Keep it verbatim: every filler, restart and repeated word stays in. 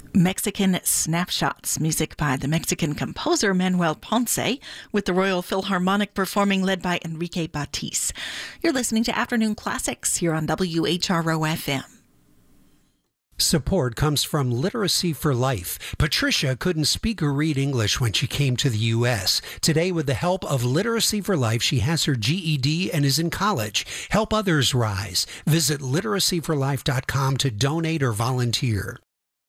Mexican Snapshots, music by the Mexican composer Manuel Ponce, with the Royal Philharmonic performing led by Enrique Batiz. You're listening to Afternoon Classics here on W H R O F M. Support comes from Literacy for Life. Patricia couldn't speak or read English when she came to the U S. Today, with the help of Literacy for Life, she has her G E D and is in college. Help others rise. Visit literacy for life dot com to donate or volunteer.